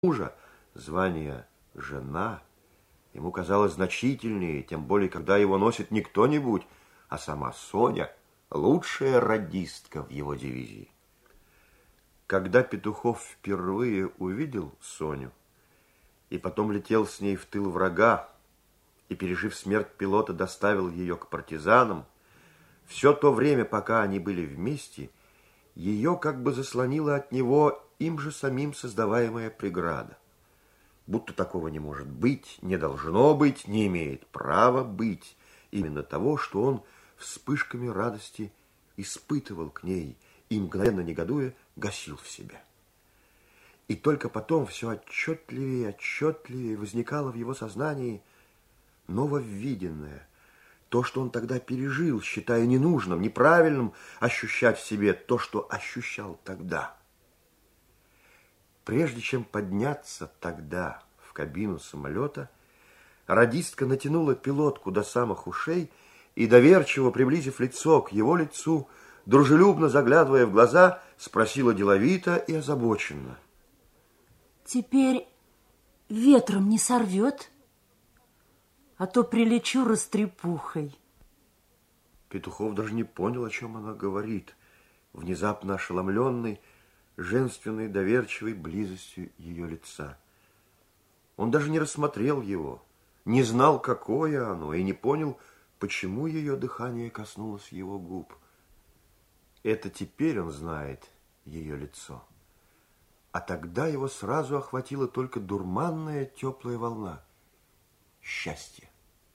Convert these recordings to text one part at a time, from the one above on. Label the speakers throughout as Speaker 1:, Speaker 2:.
Speaker 1: мужа, звание «жена» ему казалось значительнее, тем более, когда его носит не кто-нибудь, а сама Соня, лучшая радистка в его дивизии. Когда Петухов впервые увидел Соню и потом летел с ней в тыл врага и, пережив смерть пилота, доставил ее к партизанам, все то время, пока они были вместе, ее как бы заслонила от него им же самим создаваемая преграда. Будто такого не может быть, не должно быть, не имеет права быть именно того, что он вспышками радости испытывал к ней и, мгновенно негодуя, гасил в себе. И только потом все отчетливее и отчетливее возникало в его сознании нововвиденное, то, что он тогда пережил, считая ненужным, неправильным ощущать в себе то, что ощущал тогда. Прежде чем подняться тогда в кабину самолета, радистка натянула пилотку до самых ушей и, доверчиво приблизив лицо к его лицу, дружелюбно заглядывая в глаза, спросила деловито и озабоченно:
Speaker 2: «Теперь ветром не сорвет, а то прилечу растрепухой».
Speaker 1: Петухов даже не понял, о чем она говорит, внезапно ошеломленный женственной доверчивой близостью ее лица. Он даже не рассмотрел его, не знал, какое оно, и не понял, почему ее дыхание коснулось его губ. Это теперь он знает ее лицо. А тогда его сразу охватила только дурманная теплая волна счастья.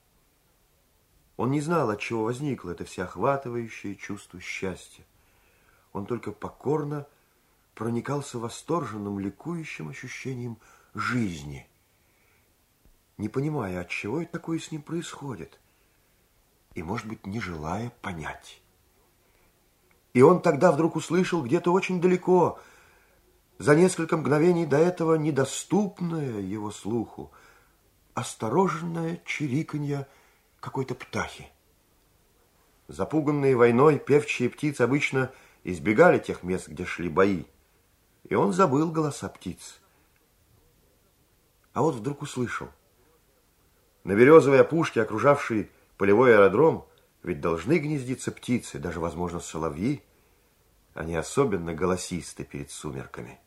Speaker 1: Он не знал, от чего возникло это всеохватывающее чувство счастья. Он только покорно проникался восторженным, ликующим ощущением жизни, не понимая, от чего это такое с ним происходит, и, может быть, не желая понять. И он тогда вдруг услышал где-то очень далеко, за несколько мгновений до этого недоступное его слуху, осторожное чириканье какой-то птахи. Запуганные войной певчие птицы обычно избегали тех мест, где шли бои, и он забыл голоса птиц. А вот вдруг услышал. На березовой опушке, окружавшей полевой аэродром, ведь должны гнездиться птицы, даже, возможно, соловьи. Они особенно голосисты перед сумерками.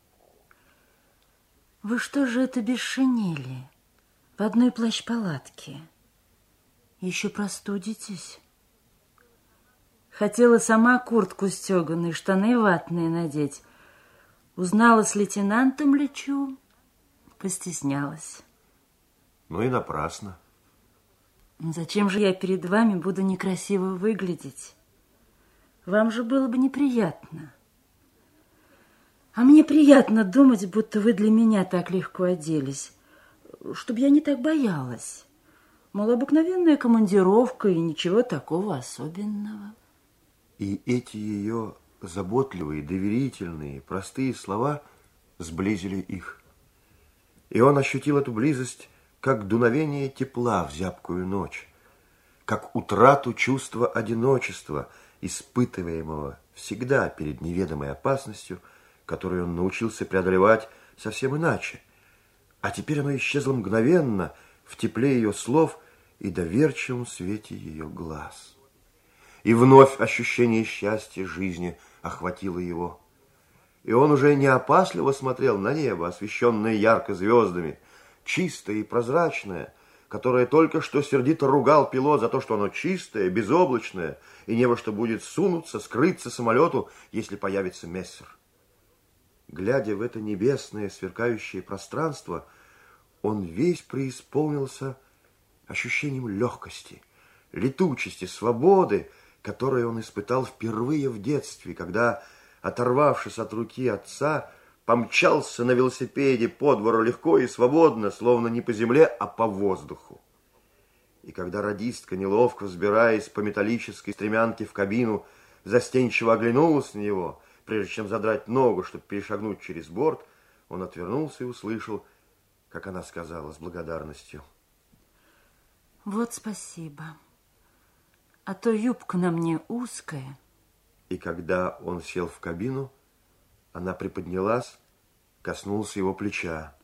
Speaker 2: Вы что же это без шинели, в одной плащ-палатке? Еще простудитесь? Хотела сама куртку стеганую, штаны ватные надеть. Узнала, с лейтенантом лечу, постеснялась.
Speaker 1: Ну и напрасно.
Speaker 2: Зачем же я перед вами буду некрасиво выглядеть? Вам же было бы неприятно. А мне приятно думать, будто вы для меня так легко оделись, чтобы я не так боялась. Мол, обыкновенная командировка и ничего такого особенного.
Speaker 1: И эти ее заботливые, доверительные, простые слова сблизили их. И он ощутил эту близость, как дуновение тепла в зябкую ночь, как утрату чувства одиночества, испытываемого всегда перед неведомой опасностью, которую он научился преодолевать совсем иначе. А теперь оно исчезло мгновенно в тепле ее слов и доверчивом свете ее глаз. И вновь ощущение счастья жизни охватило его. И он уже не опасливо смотрел на небо, освещенное ярко звездами, чистое и прозрачное, которое только что сердито ругал пилот за то, что оно чистое, безоблачное, и не во что будет сунуться, скрыться самолету, если появится мессер. Глядя в это небесное сверкающее пространство, он весь преисполнился ощущением легкости, летучести, свободы, которое он испытал впервые в детстве, когда, оторвавшись от руки отца, помчался на велосипеде по двору легко и свободно, словно не по земле, а по воздуху. И когда радистка, неловко взбираясь по металлической стремянке в кабину, застенчиво оглянулась на него, прежде чем задрать ногу, чтобы перешагнуть через борт, он отвернулся и услышал, как она сказала с благодарностью:
Speaker 2: Вот спасибо. А то юбка на мне узкая.
Speaker 1: И когда он сел в кабину, она приподнялась, коснулась его плеча.